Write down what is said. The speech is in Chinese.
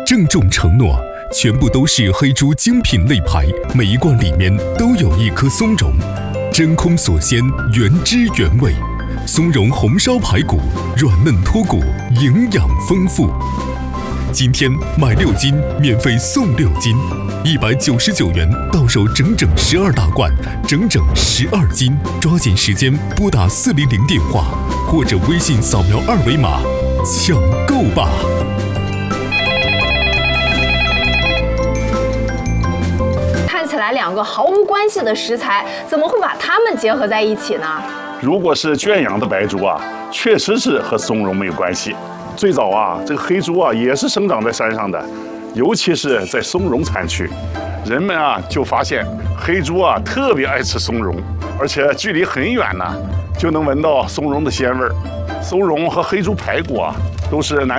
郑重承诺，全部都是黑猪精品肋排，每一罐里面都有一颗松茸，真空锁鲜，原汁原味。松茸红烧排骨，软嫩脱骨，营养丰富。今天买6斤免费送6斤，199元到手整整12大罐，整整12斤。抓紧时间拨打400电话或者微信扫描2维码抢购吧。 看起来2个毫无关系的食材，怎么会把它们结合在一起呢？ 如果是圈养的白猪啊，确实是和松茸没有关系。最早啊，这个黑猪啊也是生长在山上的，尤其是在松茸产区，人们啊就发现黑猪啊特别爱吃松茸，而且距离很远呢就能闻到松茸的鲜味儿。松茸和黑猪排骨啊都是南